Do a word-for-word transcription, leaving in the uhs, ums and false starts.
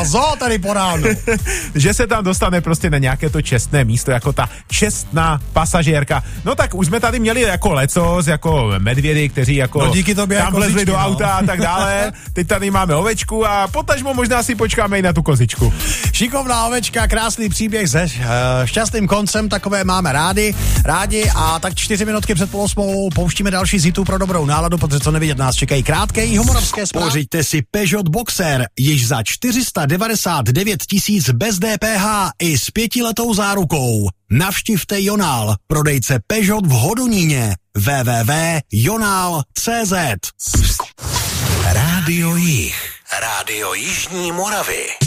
na zoo tady po ránu. Že se tam dostane prostě na nějaké to čestné místo, jako ta čestná pasažérka. No tak už jsme tady měli jako lecos, jako medvědy, kteří jako no díky tobě tam jako vlezli kozičky, do no. auta a tak dále. Teď tady máme ovečku a potažmo možná si počkáme i na tu kozičku. Šikovná ovečka, krásný příběh se uh, šťastným koncem, takové máme rádi, rádi a tak čtyři minutky před půl osmou pouštíme další z hitů pro dobrou náladu, protože co nevidět nás čekají krátké jihomoravské zprávy. Pořiďte si Peugeot Boxer již za čtyři sta devadesát devět tisíc bez D P H i s pětiletou zárukou. Navštivte Jonál, prodejce Peugeot v Hodoníně. w w w tečka jonál tečka cé zet. Rádio Jih. Rádio Jižní Moravy.